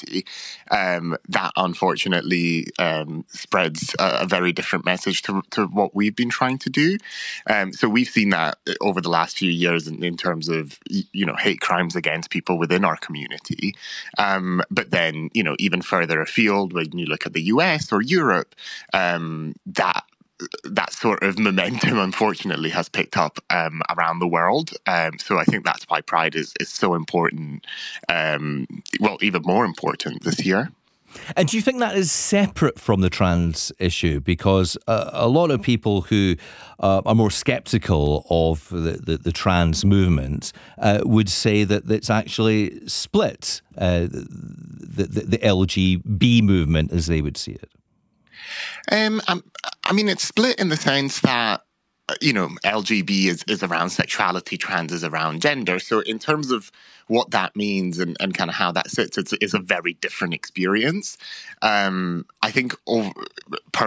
community, that unfortunately spreads a very different message to what we've been trying to do. So we've seen that over the last few years in terms of, hate crimes against people within our community. But then, even further afield, when you look at the US or Europe, that sort of momentum, unfortunately, has picked up around the world. So I think that's why Pride is so important, even more important this year. And do you think that is separate from the trans issue? Because a lot of people who are more sceptical of the trans movement would say that it's actually split, the LGB movement, as they would see it. It's split in the sense that, LGB is around sexuality, trans is around gender. So in terms of what that means and kind of how that sits, it's a very different experience. I think